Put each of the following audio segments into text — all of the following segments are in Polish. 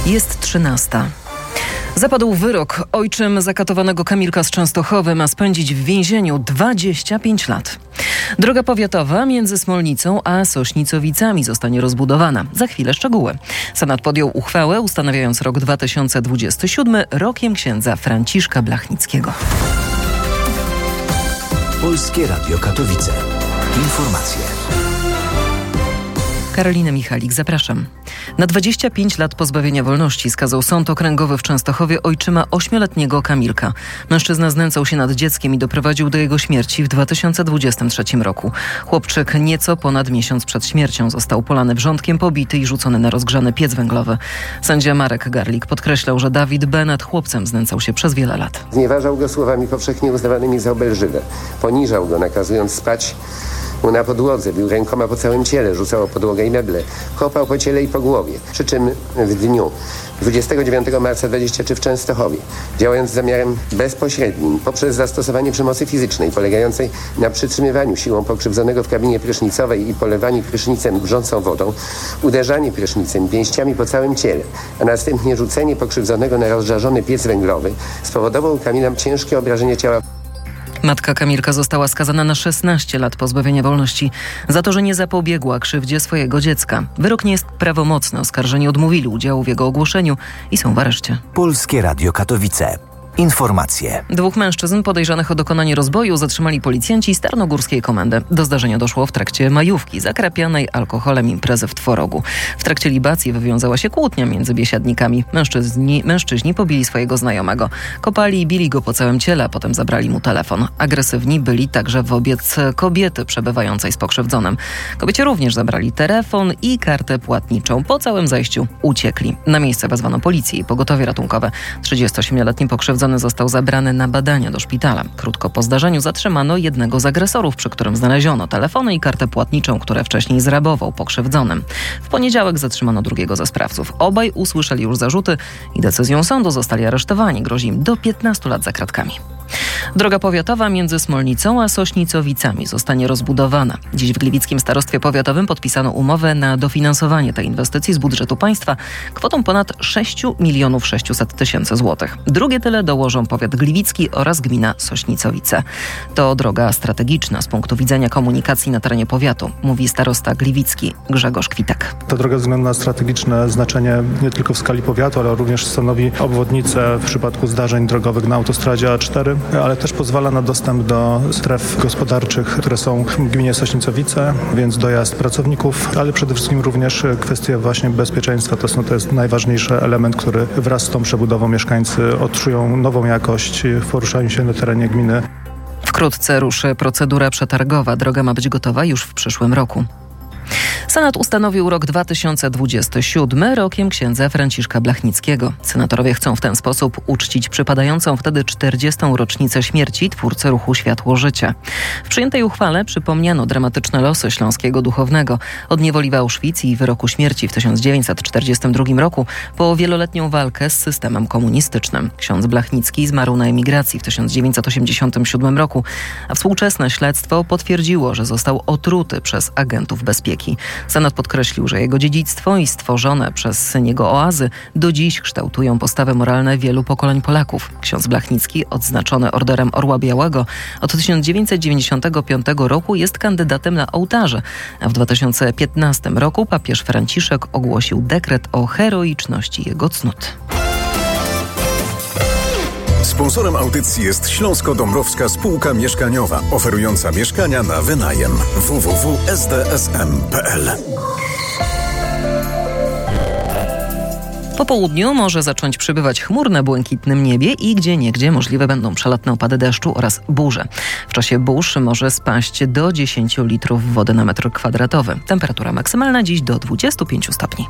Jest 13. Zapadł wyrok. Ojczym zakatowanego Kamilka z Częstochowy ma spędzić w więzieniu 25 lat. Droga powiatowa między Smolnicą a Sośnicowicami zostanie rozbudowana. Za chwilę szczegóły. Senat podjął uchwałę ustanawiając rok 2027 rokiem księdza Franciszka Blachnickiego. Polskie Radio Katowice. Informacje. Karolina Michalik, zapraszam. Na 25 lat pozbawienia wolności skazał Sąd Okręgowy w Częstochowie ojczyma 8-letniego Kamilka. Mężczyzna znęcał się nad dzieckiem i doprowadził do jego śmierci w 2023 roku. Chłopczyk nieco ponad miesiąc przed śmiercią został polany wrzątkiem, pobity i rzucony na rozgrzany piec węglowy. Sędzia Marek Garlik podkreślał, że Dawid B. nad chłopcem znęcał się przez wiele lat. Znieważał go słowami powszechnie uznawanymi za obelżywe. Poniżał go, nakazując spać mu na podłodze, bił rękoma po całym ciele, rzucał o podłogę i meble, kopał po ciele i po głowie. Przy czym w dniu 29 marca 23 w Częstochowie, działając z zamiarem bezpośrednim, poprzez zastosowanie przemocy fizycznej polegającej na przytrzymywaniu siłą pokrzywdzonego w kabinie prysznicowej i polewaniu prysznicem wrzącą wodą, uderzanie prysznicem pięściami po całym ciele, a następnie rzucenie pokrzywdzonego na rozżarzony piec węglowy spowodował u Kamila ciężkie obrażenie ciała. Matka Kamilka została skazana na 16 lat pozbawienia wolności za to, że nie zapobiegła krzywdzie swojego dziecka. Wyrok nie jest prawomocny. Oskarżeni odmówili udziału w jego ogłoszeniu i są w areszcie. Polskie Radio Katowice. Informacje. 2 mężczyzn podejrzanych o dokonanie rozboju zatrzymali policjanci z Tarnogórskiej Komendy. Do zdarzenia doszło w trakcie majówki, zakrapianej alkoholem imprezy w Tworogu. W trakcie libacji wywiązała się kłótnia między biesiadnikami. Mężczyźni pobili swojego znajomego. Kopali i bili go po całym ciele, a potem zabrali mu telefon. Agresywni byli także wobec kobiety przebywającej z pokrzywdzonym. Kobiecie również zabrali telefon i kartę płatniczą. Po całym zajściu uciekli. Na miejsce wezwano policję i pogotowie ratunkowe. 38-letni pokrzywdzony został zabrany na badania do szpitala. Krótko po zdarzeniu zatrzymano jednego z agresorów, przy którym znaleziono telefony i kartę płatniczą, które wcześniej zrabował pokrzywdzonym. W poniedziałek zatrzymano drugiego ze sprawców. Obaj usłyszeli już zarzuty i decyzją sądu zostali aresztowani. Grozi im do 15 lat za kratkami. Droga powiatowa między Smolnicą a Sośnicowicami zostanie rozbudowana. Dziś w Gliwickim Starostwie Powiatowym podpisano umowę na dofinansowanie tej inwestycji z budżetu państwa kwotą ponad 6 600 000 złotych. Drugie tyle dołożą powiat gliwicki oraz gmina Sośnicowice. To droga strategiczna z punktu widzenia komunikacji na terenie powiatu, mówi starosta gliwicki Grzegorz Kwitek. Ta droga ze względu na strategiczne znaczenie nie tylko w skali powiatu, ale również stanowi obwodnicę w przypadku zdarzeń drogowych na autostradzie A4, ale też pozwala na dostęp do stref gospodarczych, które są w gminie Sośnicowice, więc dojazd pracowników, ale przede wszystkim również kwestie właśnie bezpieczeństwa. To jest najważniejszy element, który wraz z tą przebudową mieszkańcy odczują nową jakość w poruszaniu się na terenie gminy. Wkrótce ruszy procedura przetargowa. Droga ma być gotowa już w przyszłym roku. Senat ustanowił rok 2027 rokiem księdza Franciszka Blachnickiego. Senatorowie chcą w ten sposób uczcić przypadającą wtedy 40. rocznicę śmierci twórcy ruchu Światło Życie. W przyjętej uchwale przypomniano dramatyczne losy śląskiego duchownego. Od niewoli w Auschwitz i wyroku śmierci w 1942 roku po wieloletnią walkę z systemem komunistycznym. Ksiądz Blachnicki zmarł na emigracji w 1987 roku, a współczesne śledztwo potwierdziło, że został otruty przez agentów bezpieki. Senat podkreślił, że jego dziedzictwo i stworzone przez niego oazy do dziś kształtują postawy moralne wielu pokoleń Polaków. Ksiądz Blachnicki, odznaczony Orderem Orła Białego, od 1995 roku jest kandydatem na ołtarze, a w 2015 roku papież Franciszek ogłosił dekret o heroiczności jego cnót. Sponsorem audycji jest Śląsko-Dąbrowska Spółka Mieszkaniowa, oferująca mieszkania na wynajem. www.sdsm.pl. Po południu może zacząć przybywać chmur na błękitnym niebie i gdzieniegdzie możliwe będą przelotne opady deszczu oraz burze. W czasie burz może spaść do 10 litrów wody na metr kwadratowy. Temperatura maksymalna dziś do 25 stopni.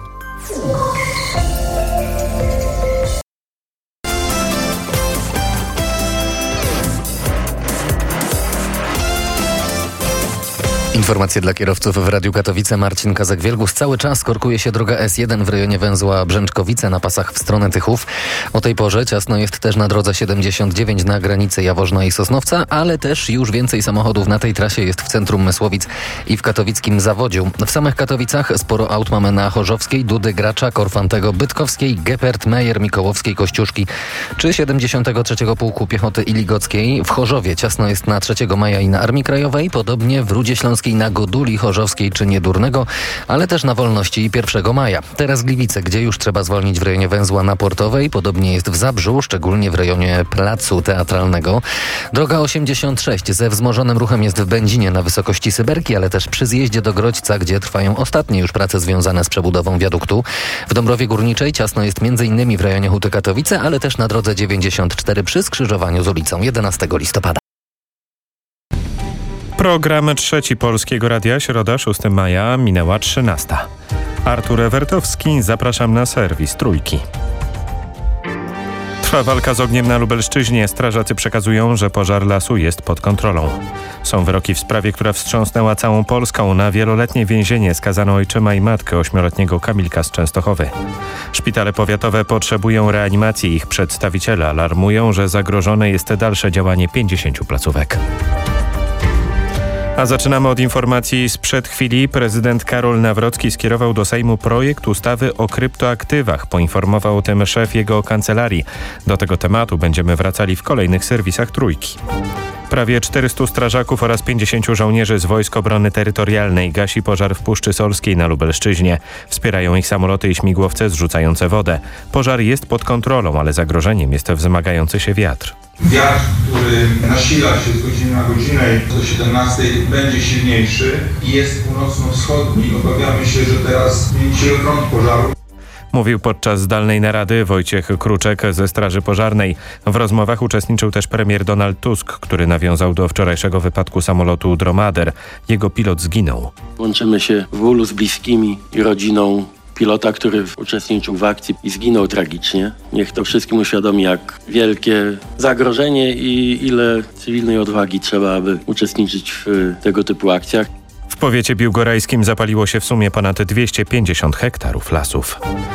Informacje dla kierowców w Radiu Katowice. Marcin Kazak-Wielgus. Cały czas korkuje się droga S1 w rejonie węzła Brzęczkowice na pasach w stronę Tychów. O tej porze ciasno jest też na drodze 79 na granicy Jaworzna i Sosnowca, ale też już więcej samochodów na tej trasie jest w centrum Mysłowic i w katowickim Zawodziu. W samych Katowicach sporo aut mamy na Chorzowskiej, Dudy, Gracza, Korfantego, Bytkowskiej, Geppert, Mejer, Mikołowskiej, Kościuszki czy 73. Pułku Piechoty i Ligockiej. W Chorzowie ciasno jest na 3 Maja i na Armii Krajowej, podobnie w Rudzie Śląskiej na Goduli, Chorzowskiej czy Niedurnego, ale też na Wolności i 1 Maja. Teraz Gliwice, gdzie już trzeba zwolnić w rejonie węzła na Portowej, podobnie jest w Zabrzu, szczególnie w rejonie Placu Teatralnego. Droga 86 ze wzmożonym ruchem jest w Będzinie na wysokości Syberki, ale też przy zjeździe do Grodźca, gdzie trwają ostatnie już prace związane z przebudową wiaduktu. W Dąbrowie Górniczej ciasno jest m.in. w rejonie Huty Katowice, ale też na drodze 94 przy skrzyżowaniu z ulicą 11 listopada. Program Trzeci Polskiego Radia, środa 6 maja, minęła 13. Artur Ewertowski, zapraszam na serwis Trójki. Trwa walka z ogniem na Lubelszczyźnie. Strażacy przekazują, że pożar lasu jest pod kontrolą. Są wyroki w sprawie, która wstrząsnęła całą Polską. Na wieloletnie więzienie skazano ojczyma i matkę 8-letniego Kamilka z Częstochowy. Szpitale powiatowe potrzebują reanimacji. Ich przedstawiciele alarmują, że zagrożone jest dalsze działanie 50 placówek. A zaczynamy od informacji sprzed chwili. Prezydent Karol Nawrocki skierował do Sejmu projekt ustawy o kryptoaktywach. Poinformował o tym szef jego kancelarii. Do tego tematu będziemy wracali w kolejnych serwisach Trójki. Prawie 400 strażaków oraz 50 żołnierzy z Wojsk Obrony Terytorialnej gasi pożar w Puszczy Solskiej na Lubelszczyźnie. Wspierają ich samoloty i śmigłowce zrzucające wodę. Pożar jest pod kontrolą, ale zagrożeniem jest wzmagający się wiatr. Wiatr, który nasila się z godziny na godzinę do 17 będzie silniejszy i jest północno-wschodni. Obawiamy się, że teraz się front pożaru. Mówił podczas zdalnej narady Wojciech Kruczek ze Straży Pożarnej. W rozmowach uczestniczył też premier Donald Tusk, który nawiązał do wczorajszego wypadku samolotu Dromader. Jego pilot zginął. Łączymy się w bólu z bliskimi i rodziną pilota, który uczestniczył w akcji i zginął tragicznie. Niech to wszystkim uświadomi, jak wielkie zagrożenie i ile cywilnej odwagi trzeba, aby uczestniczyć w tego typu akcjach. W powiecie biłgorajskim zapaliło się w sumie ponad 250 hektarów lasów.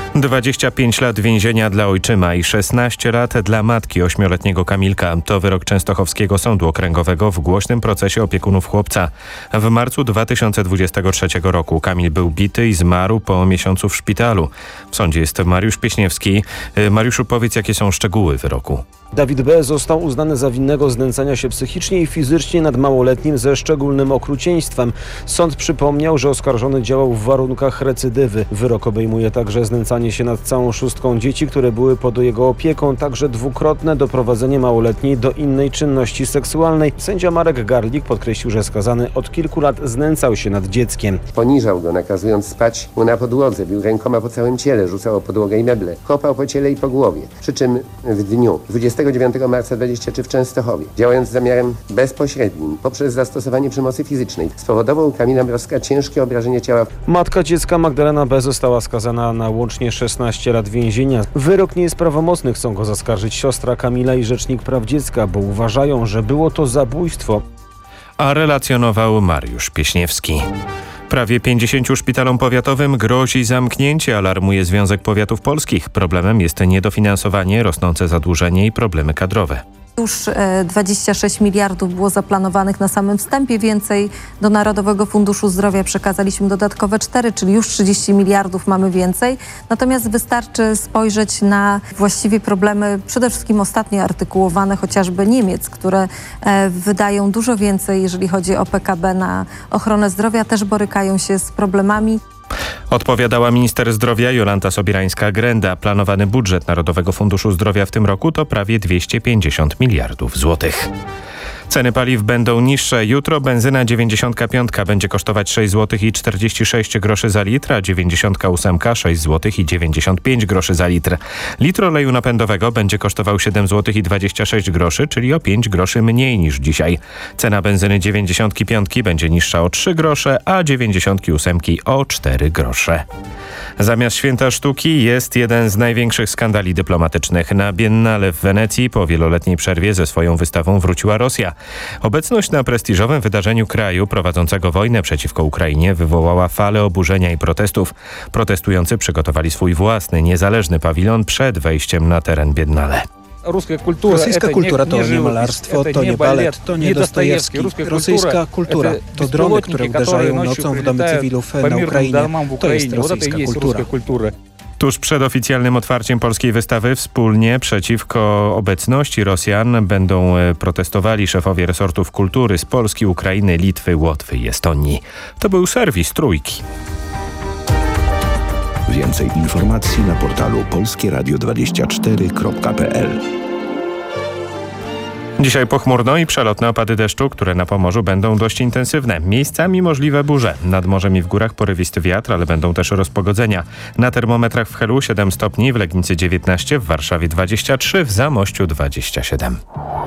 25 lat więzienia dla ojczyma i 16 lat dla matki 8-letniego Kamilka. To wyrok Częstochowskiego Sądu Okręgowego w głośnym procesie opiekunów chłopca. W marcu 2023 roku Kamil był bity i zmarł po miesiącu w szpitalu. W sądzie jest Mariusz Pieśniewski. Mariuszu, powiedz, jakie są szczegóły wyroku. Dawid B. został uznany za winnego znęcania się psychicznie i fizycznie nad małoletnim ze szczególnym okrucieństwem. Sąd przypomniał, że oskarżony działał w warunkach recydywy. Wyrok obejmuje także znęcanie się nad całą szóstką dzieci, które były pod jego opieką, także dwukrotne doprowadzenie małoletniej do innej czynności seksualnej. Sędzia Marek Garlik podkreślił, że skazany od kilku lat znęcał się nad dzieckiem. Poniżał go, nakazując spać mu na podłodze, bił rękoma po całym ciele, rzucał o podłogę i meble, kopał po ciele i po głowie. Przy czym w dniu 29 marca 23 w Częstochowie, działając z zamiarem bezpośrednim poprzez zastosowanie przemocy fizycznej, spowodował u Kamila Mrozka ciężkie obrażenie ciała. Matka dziecka Magdalena B. została skazana na łącznie 16 lat więzienia. Wyrok nie jest prawomocny, chcą go zaskarżyć siostra Kamila i Rzecznik Praw Dziecka, bo uważają, że było to zabójstwo. A relacjonował Mariusz Pieśniewski. Prawie 50 szpitalom powiatowym grozi zamknięcie, alarmuje Związek Powiatów Polskich. Problemem jest niedofinansowanie, rosnące zadłużenie i problemy kadrowe. Już 26 miliardów było zaplanowanych na samym wstępie, więcej do Narodowego Funduszu Zdrowia przekazaliśmy dodatkowe 4, czyli już 30 miliardów mamy więcej. Natomiast wystarczy spojrzeć na właściwie problemy przede wszystkim ostatnio artykułowane, chociażby Niemiec, które wydają dużo więcej, jeżeli chodzi o PKB na ochronę zdrowia, też borykają się z problemami. Odpowiadała minister zdrowia Jolanta Sobierańska-Grenda. Planowany budżet Narodowego Funduszu Zdrowia w tym roku to prawie 250 miliardów złotych. Ceny paliw będą niższe. Jutro benzyna 95 będzie kosztować 6 zł i 46 groszy za litr, a 98 6 zł i 95 groszy za litr. Litr oleju napędowego będzie kosztował 7 zł i 26 groszy, czyli o 5 groszy mniej niż dzisiaj. Cena benzyny 95 będzie niższa o 3 grosze, a 98 o 4 grosze. Zamiast Święta Sztuki jest jeden z największych skandali dyplomatycznych. Na Biennale w Wenecji po wieloletniej przerwie ze swoją wystawą wróciła Rosja. Obecność na prestiżowym wydarzeniu kraju prowadzącego wojnę przeciwko Ukrainie wywołała falę oburzenia i protestów. Protestujący przygotowali swój własny, niezależny pawilon przed wejściem na teren Biennale. Rosyjska kultura to nie malarstwo, to nie balet, to nie Dostojewski. Rosyjska kultura to drony, które uderzają nocą w domy cywilów na Ukrainie. To jest rosyjska kultura. Tuż przed oficjalnym otwarciem polskiej wystawy wspólnie przeciwko obecności Rosjan będą protestowali szefowie resortów kultury z Polski, Ukrainy, Litwy, Łotwy i Estonii. To był serwis Trójki. Więcej informacji na portalu polskieradio24.pl. Dzisiaj pochmurno i przelotne opady deszczu, które na Pomorzu będą dość intensywne. Miejscami możliwe burze. Nad morzem i w górach porywisty wiatr, ale będą też rozpogodzenia. Na termometrach w Helu 7 stopni, w Legnicy 19, w Warszawie 23, w Zamościu 27.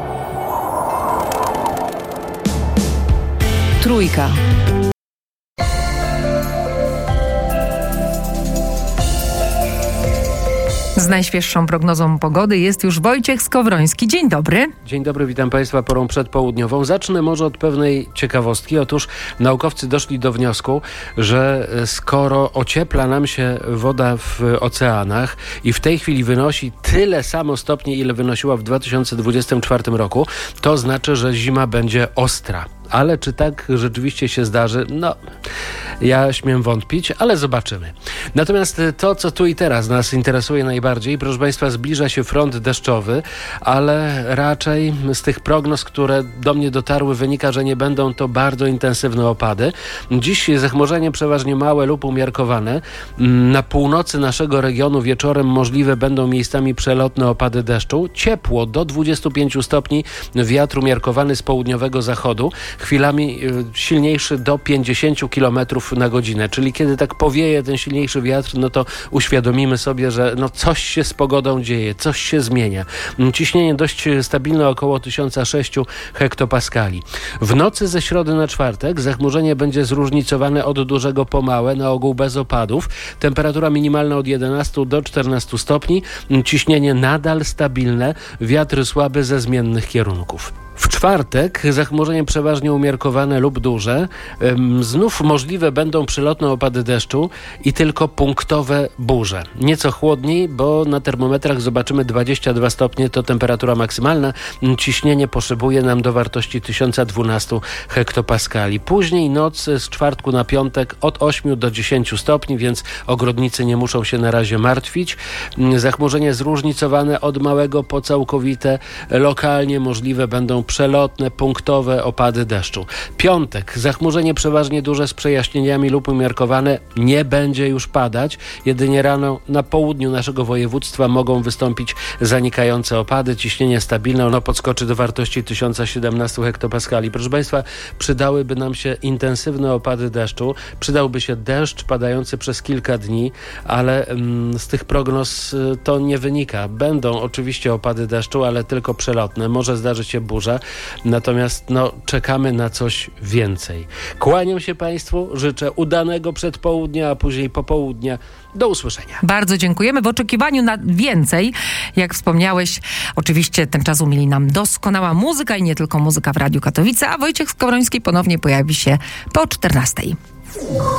Trójka. Z najświeższą prognozą pogody jest już Wojciech Skowroński. Dzień dobry. Dzień dobry, witam Państwa porą przedpołudniową. Zacznę może od pewnej ciekawostki. Otóż naukowcy doszli do wniosku, że skoro ociepla nam się woda w oceanach i w tej chwili wynosi tyle samo stopni, ile wynosiła w 2024 roku, to znaczy, że zima będzie ostra. Ale czy tak rzeczywiście się zdarzy? No, ja śmiem wątpić, ale zobaczymy. Natomiast to, co tu i teraz nas interesuje najbardziej, proszę Państwa, zbliża się front deszczowy, ale raczej z tych prognoz, które do mnie dotarły, wynika, że nie będą to bardzo intensywne opady. Dziś zachmurzenie przeważnie małe lub umiarkowane. Na północy naszego regionu wieczorem możliwe będą miejscami przelotne opady deszczu. Ciepło do 25 stopni, wiatr umiarkowany z południowego zachodu. Chwilami silniejszy do 50 km na godzinę, czyli kiedy tak powieje ten silniejszy wiatr, no to uświadomimy sobie, że no coś się z pogodą dzieje, coś się zmienia. Ciśnienie dość stabilne, około 1006 hektopaskali. W nocy ze środy na czwartek zachmurzenie będzie zróżnicowane od dużego po małe, na ogół bez opadów. Temperatura minimalna od 11 do 14 stopni, ciśnienie nadal stabilne, wiatr słaby ze zmiennych kierunków. W czwartek zachmurzenie przeważnie umiarkowane lub duże. Znów możliwe będą przelotne opady deszczu i tylko punktowe burze. Nieco chłodniej, bo na termometrach zobaczymy 22 stopnie, to temperatura maksymalna. Ciśnienie poszybuje nam do wartości 1012 hektopaskali. Później noc z czwartku na piątek od 8 do 10 stopni, więc ogrodnicy nie muszą się na razie martwić. Zachmurzenie zróżnicowane od małego po całkowite. Lokalnie możliwe będą przelotne, punktowe opady deszczu. Piątek, zachmurzenie przeważnie duże z przejaśnieniami lub umiarkowane, nie będzie już padać. Jedynie rano na południu naszego województwa mogą wystąpić zanikające opady. Ciśnienie stabilne, ono podskoczy do wartości 1017 hektopaskali. Proszę Państwa, przydałyby nam się intensywne opady deszczu, przydałby się deszcz padający przez kilka dni, ale z tych prognoz to nie wynika. Będą oczywiście opady deszczu, ale tylko przelotne. Może zdarzyć się burza. Natomiast czekamy na coś więcej. Kłaniam się Państwu, życzę udanego przedpołudnia, a później popołudnia. Do usłyszenia. Bardzo dziękujemy. W oczekiwaniu na więcej, jak wspomniałeś, oczywiście ten czas umieli nam doskonała muzyka i nie tylko muzyka w Radiu Katowice, a Wojciech Skowroński ponownie pojawi się po 14:00.